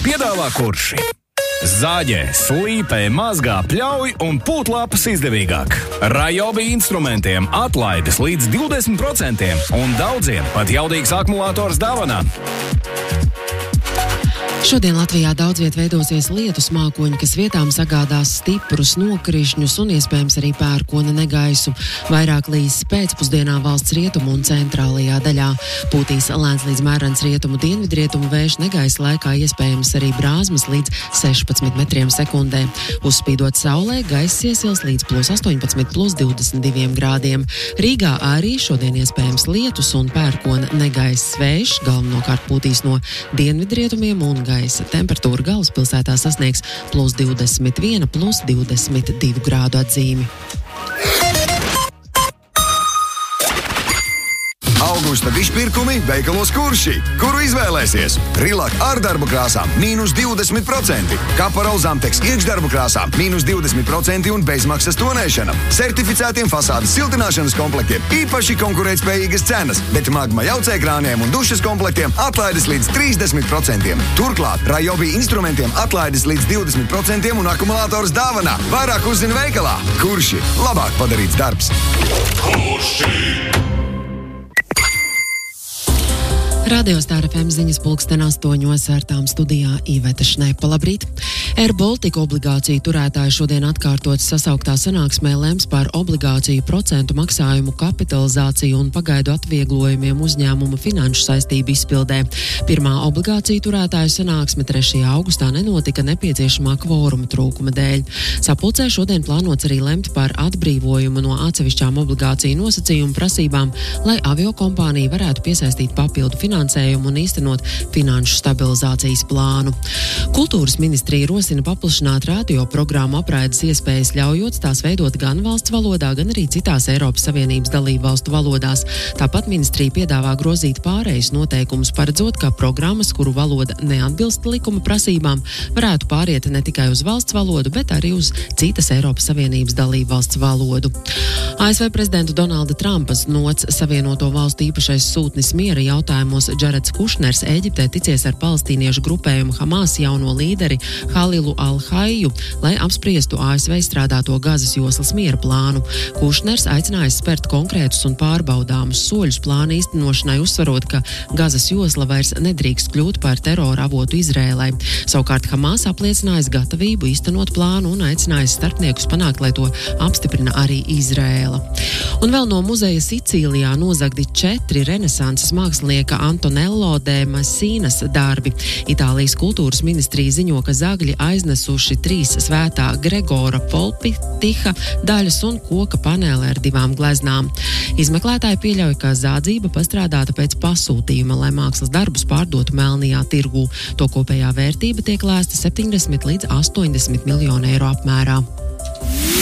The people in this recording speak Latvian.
piedāvā Kurši. Zāģē, slīpē, mazgā, pļauj un pūtlapas izdevīgāk. Ryobi instrumentiem atlaides līdz 20% un daudziem pat jaudīgs akumulators dāvanā. Šodien Latvijā daudz viet veidosies lietus mākoņi, kas vietām sagādās stiprus nokrišņus un iespējams arī pērkona negaisu. Vairāk līs pēcpusdienā valsts rietumu un centrālajā daļā. Pūtīs lēns līdz mērens rietumu dienvidrietumu vējš, negaisa laikā iespējams arī brāzmas līdz 16 metriem sekundē. Uzspīdot saulē, gaiss iesils līdz +18, +22 grādiem. Rīgā arī šodien iespējams lietus un pērkona negaiss vējš, galvenokārt pūtīs no dienvidrietumiem un gaisa temperatūra galvaspilsētā sasniegs +21, +22 grādu atzīmi. Augusta izpirkumi veikalos Kurši, kuru izvēlēsies. Rilak ar darbu krāsām -20%, Kaparol Zamteks iekšdarbu krāsām -20% un bezmaksas tonēšana. Certificētiem fasādes siltināšanas komplektiem īpaši konkurētspējīgas cenas, bet Magma jaucēkrāniem un dušas komplektiem atlaides līdz 30%. Turklāt Ryobi instrumentiem atlaides līdz 20% un akumulators dāvanā. Vairāk uzzina veikalā. Kurši, labāk padarīts darbs. Kurši! Radio Star FM ziņas 8:00 ar tām studijā Iveta Šnepa. Labrīt! Air Baltica obligāciju turētāji šodien atkārtot sasauktā sanāksmē lems par obligāciju procentu maksājumu kapitalizāciju un pagaidu atvieglojumiem uzņēmuma finanšu saistību izpildē. Pirmā obligāciju turētāju sanāksme 3. augustā nenotika nepieciešamā kvoruma trūkuma dēļ. Sapulcē šodien plānots arī lemt par atbrīvojumu no atsevišķām obligāciju nosacījumu prasībām, lai aviokompānija varētu piesaistīt papildu finansējumu un īstenot finanšu stabilizācijas plānu. Kultūras ministrija rosina paplašināt radioprogrammu apraides iespējas, ļaujot tās veidot gan valsts valodā, gan arī citās Eiropas Savienības dalību valstu valodās. Tāpat ministrija piedāvā grozīt pārejas noteikumus, paredzot, ka programmas, kuru valoda neatbilst likuma prasībām, varētu pāriet ne tikai uz valsts valodu, bet arī uz citas Eiropas Savienības dalību valsts valodu. ASV prezidenta Donalda Trumpa nots Savienoto valstu īpašais sūtnis miera jautājumos Džareds Kušners Ēģiptē ticies ar palestīniešu grupējumu Hamas jauno līderi Halilu Al-Haiju, lai apspriestu ASV izstrādāto Gazas joslas miera plānu. Kušners aicinājis spērt konkrētus un pārbaudāmus soļus plāna īstenošanai, uzsvarot, ka Gazas josla vairs nedrīkst kļūt par terora avotu Izrēlai. Savukārt Hamas apliecinājis gatavību īstenot plānu un aicinājis starpniekus panākt, lai to apstiprina arī Izrēla. Un vēl no muzeja Sicīlijā nozagti 4 renesanses mākslinieka Antonello de Messīnas darbi. Itālijas kultūras ministrija ziņo, ka zagļi aiznesuši 3 svētā Gregora Polpitiha daļas un koka paneli ar 2 gleznām. Izmeklētāji pieļauj, ka zādzība pastrādāta pēc pasūtījuma, lai mākslas darbus pārdotu melnajā tirgū. To kopējā vērtība tiek lēsta 70 līdz 80 miljonu eiro apmērā.